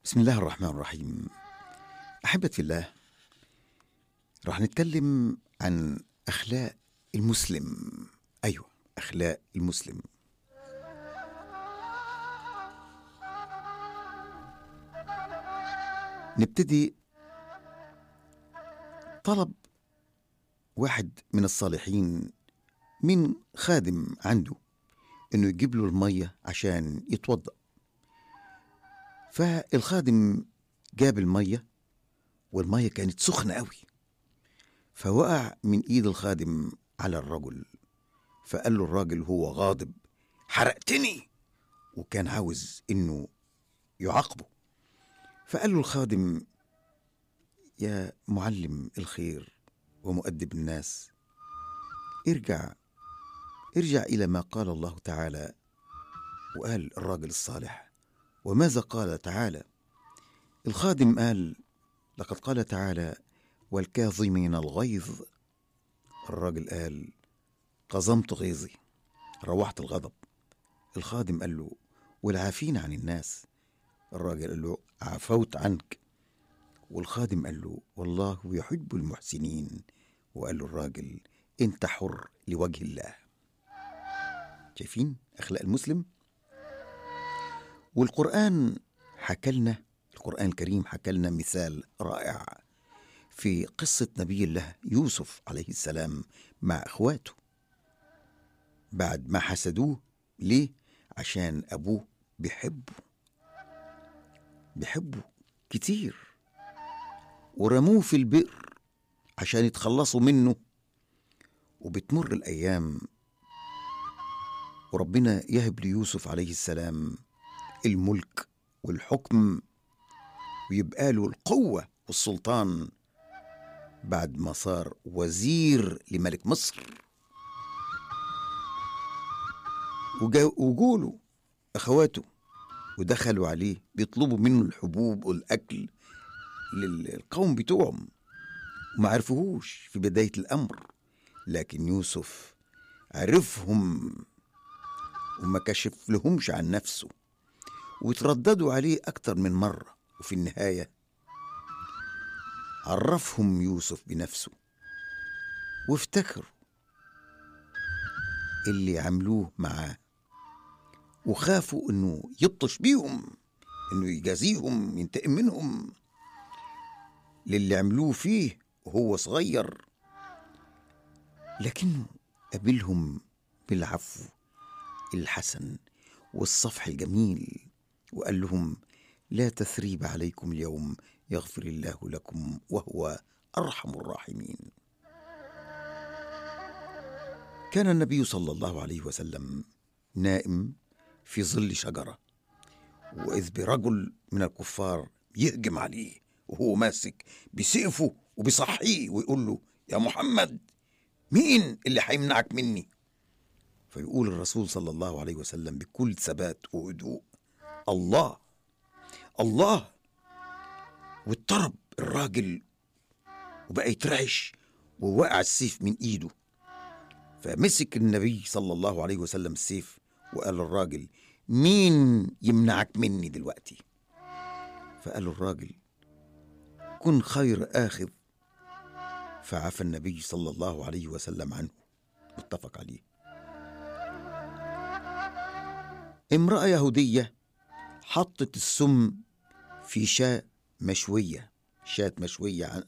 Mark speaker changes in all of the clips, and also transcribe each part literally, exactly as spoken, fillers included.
Speaker 1: بسم الله الرحمن الرحيم. أحبتي في الله، راح نتكلم عن أخلاق المسلم. أيوة، أخلاق المسلم. نبتدي. طلب واحد من الصالحين من خادم عنده إنه يجيب له المية عشان يتوضأ. فالخادم جاب المية، والمية كانت سخنة قوي، فوقع من ايد الخادم على الرجل. فقال له الراجل هو غاضب: حرقتني، وكان عاوز انه يعاقبه. فقال له الخادم: يا معلم الخير ومؤدب الناس، ارجع ارجع الى ما قال الله تعالى. وقال الراجل الصالح: وماذا قال تعالى؟ الخادم قال: لقد قال تعالى: والكاظمين الغيظ. الراجل قال: قظمت غيظي، روحت الغضب. الخادم قال له: والعافين عن الناس. الراجل قال له: عفوت عنك. والخادم قال له: والله يحب المحسنين. وقال له الراجل: انت حر لوجه الله. شايفين أخلاق المسلم؟ والقرآن حكى لنا القرآن الكريم حكى لنا مثال رائع في قصة نبي الله يوسف عليه السلام مع إخواته بعد ما حسدوه. ليه؟ عشان أبوه بيحبه بيحبه كتير، ورموه في البئر عشان يتخلصوا منه. وبتمر الأيام، وربنا يهب ليوسف عليه السلام الملك والحكم، ويبقى له القوة والسلطان بعد ما صار وزير لملك مصر. وجولوا أخواته ودخلوا عليه بيطلبوا منه الحبوب والأكل للقوم بتوعهم، وما عرفوهوش في بداية الأمر. لكن يوسف عرفهم وما كشف لهمش عن نفسه، وترددوا عليه أكتر من مرة. وفي النهاية عرفهم يوسف بنفسه، وافتكروا اللي عملوه معاه، وخافوا انه يبطش بيهم، انه يجازيهم، ينتقم منهم للي عملوه فيه وهو صغير. لكنه قابلهم بالعفو الحسن والصفح الجميل، وقال لهم: لا تثريب عليكم اليوم، يغفر الله لكم وهو أرحم الراحمين. كان النبي صلى الله عليه وسلم نائم في ظل شجرة، وإذ برجل من الكفار يهجم عليه وهو ماسك بسيفه وبيصحيه ويقول له: يا محمد، مين اللي هيمنعك مني؟ فيقول الرسول صلى الله عليه وسلم بكل ثبات وهدوء: الله الله. واضطرب الراجل وبقى يترعش ووقع السيف من ايده. فمسك النبي صلى الله عليه وسلم السيف وقال للراجل: مين يمنعك مني دلوقتي؟ فقال الراجل: كن خير آخذ. فعفى النبي صلى الله عليه وسلم عنه. متفق عليه. امرأة يهودية حطت السم في شاة مشوية شاة مشوية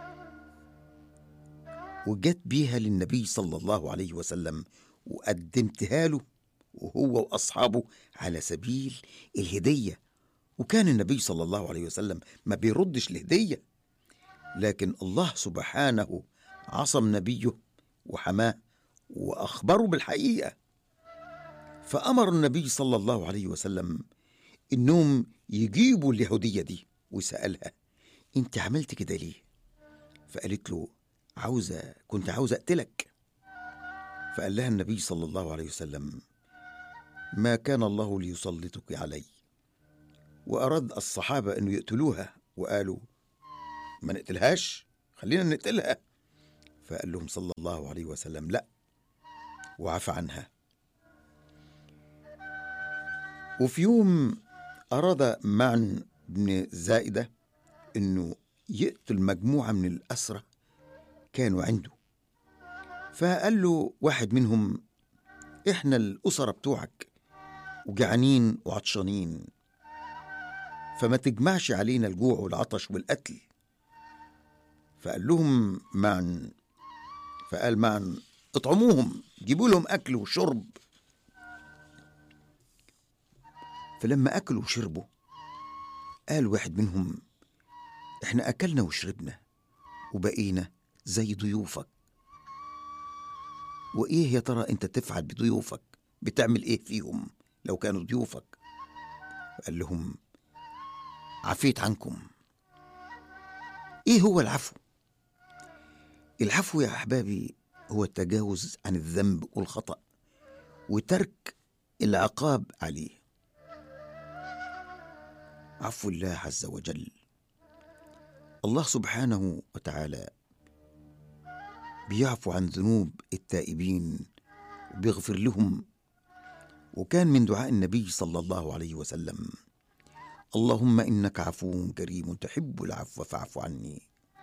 Speaker 1: وجت بيها للنبي صلى الله عليه وسلم، وقدمتها له وهو وأصحابه على سبيل الهدية. وكان النبي صلى الله عليه وسلم ما بيردش الهدية، لكن الله سبحانه عصم نبيه وحماه وأخبره بالحقيقة. فأمر النبي صلى الله عليه وسلم إنهم يجيبوا اليهودية دي، وسألها: أنت عملت كده ليه؟ فقالت له: عاوزة كنت عاوزة أقتلك. فقال لها النبي صلى الله عليه وسلم: ما كان الله ليسلطك علي. وأراد الصحابة أن يقتلوها، وقالوا: ما نقتلهاش، خلينا نقتلها. فقال لهم صلى الله عليه وسلم: لا، وعفى عنها. وفي يوم أراد معا بن زائدة إنه يقتل مجموعة من الأسرى كانوا عنده. فقال له واحد منهم: إحنا الأسرة بتوعك وجعانين وعطشانين، فما تجمعش علينا الجوع والعطش والقتل. فقال لهم معا فقال معا اطعموهم، جيبوا لهم أكل وشرب. فلما أكلوا وشربوا قال واحد منهم: إحنا أكلنا وشربنا وبقينا زي ضيوفك، وإيه يا ترى أنت تفعل بضيوفك؟ بتعمل إيه فيهم لو كانوا ضيوفك؟ قال لهم: عفيت عنكم. إيه هو العفو؟ العفو يا أحبابي هو التجاوز عن الذنب والخطأ وترك العقاب عليه. عفو الله عز وجل. الله سبحانه وتعالى بيعفو عن ذنوب التائبين وبيغفر لهم. وكان من دعاء النبي صلى الله عليه وسلم: اللهم إنك عفو كريم تحب العفو فاعف عني.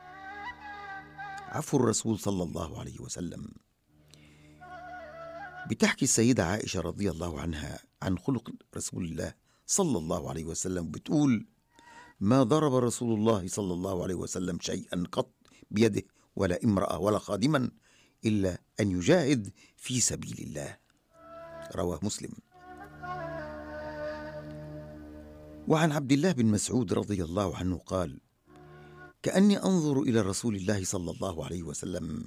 Speaker 1: عفو الرسول صلى الله عليه وسلم. بتحكي السيدة عائشة رضي الله عنها عن خلق رسول الله صلى الله عليه وسلم، بتقول: ما ضرب رسول الله صلى الله عليه وسلم شيئا قط بيده ولا امرأة ولا خادما إلا أن يجاهد في سبيل الله. رواه مسلم. وعن عبد الله بن مسعود رضي الله عنه قال: كأني أنظر إلى رسول الله صلى الله عليه وسلم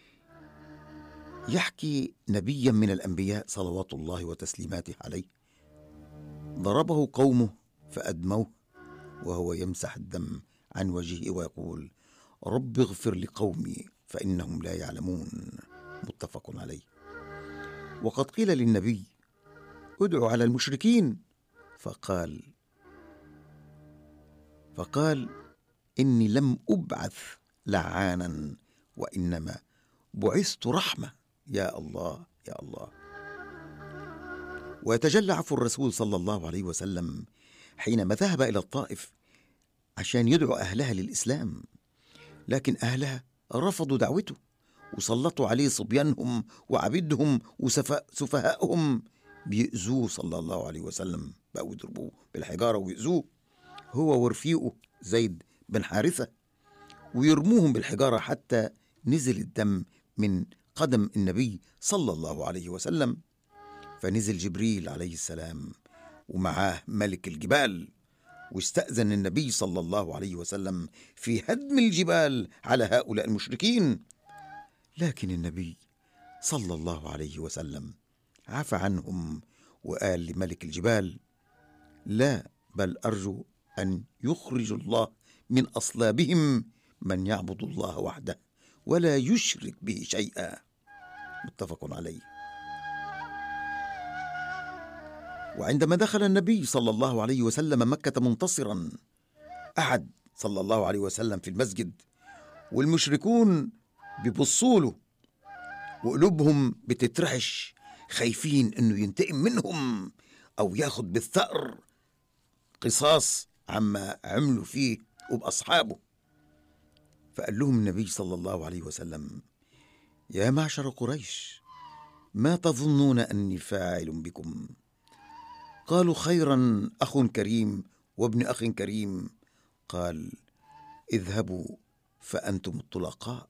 Speaker 1: يحكي نبيا من الأنبياء صلوات الله وتسليماته عليه، ضربه قومه فأدموه وهو يمسح الدم عن وجهه ويقول: رب اغفر لقومي فإنهم لا يعلمون. متفق عليه. وقد قيل للنبي: ادعو على المشركين، فقال فقال إني لم أبعث لعانا وإنما بعثت رحمة. يا الله يا الله. ويتجلى عفو الرسول صلى الله عليه وسلم حينما ذهب إلى الطائف عشان يدعو أهلها للإسلام، لكن أهلها رفضوا دعوته وسلطوا عليه صبيانهم وعبيدهم وسفهائهم بيؤذوه صلى الله عليه وسلم، بقوا يضربوه بالحجارة ويؤذوه هو ورفيقه زيد بن حارثة، ويرموهم بالحجارة حتى نزل الدم من قدم النبي صلى الله عليه وسلم. فنزل جبريل عليه السلام ومعاه ملك الجبال، واستأذن النبي صلى الله عليه وسلم في هدم الجبال على هؤلاء المشركين، لكن النبي صلى الله عليه وسلم عفى عنهم وقال لملك الجبال: لا، بل أرجو أن يخرج الله من أصلابهم من يعبد الله وحده ولا يشرك به شيئا. متفق عليه. وعندما دخل النبي صلى الله عليه وسلم مكة منتصرا، قعد صلى الله عليه وسلم في المسجد والمشركون بيبصوا له وقلوبهم بتترعش، خايفين انه ينتقم منهم او ياخد بالثأر قصاص عما عملوا فيه وبأصحابه. فقال لهم النبي صلى الله عليه وسلم: يا معشر قريش، ما تظنون أني فاعل بكم؟ قالوا: خيرا، أخ كريم وابن أخ كريم. قال: اذهبوا فأنتم الطلقاء.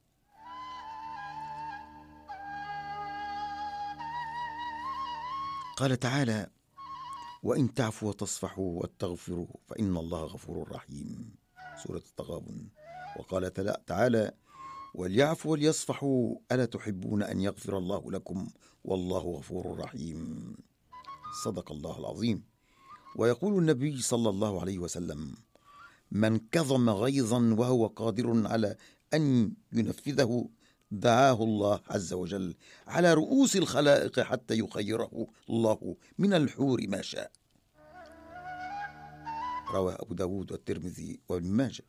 Speaker 1: قال تعالى: وإن تعفوا وتصفحوا وتغفروا فإن الله غفور رحيم. سورة التغابن. وقال تعالى: وليعفوا وليصفحوا ألا تحبون أن يغفر الله لكم والله غفور رحيم. صدق الله العظيم. ويقول النبي صلى الله عليه وسلم: من كظم غيظا وهو قادر على أن ينفذه دعاه الله عز وجل على رؤوس الخلائق حتى يخيره الله من الحور ما شاء. رواه أبو داود والترمذي وابن ماجه.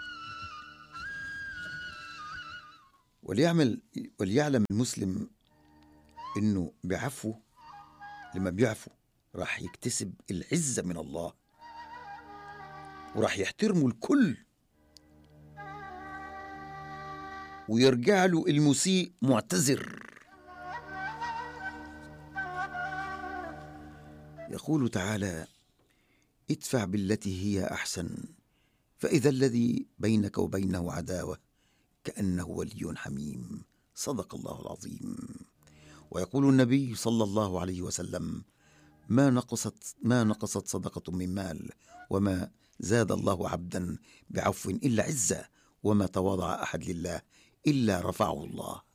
Speaker 1: وليعمل وليعلم المسلم إنه بعفو، لما بيعفو راح يكتسب العزة من الله. وراح يحترموا الكل، ويرجع له المسيء معتذر. يقول تعالى: ادفع بالتي هي أحسن فإذا الذي بينك وبينه عداوة كأنه ولي حميم. صدق الله العظيم. ويقول النبي صلى الله عليه وسلم: ما نقصت ما نقصت صدقة من مال، وما زاد الله عبدا بعفو إلا عزة، وما تواضع أحد لله إلا رفعه الله.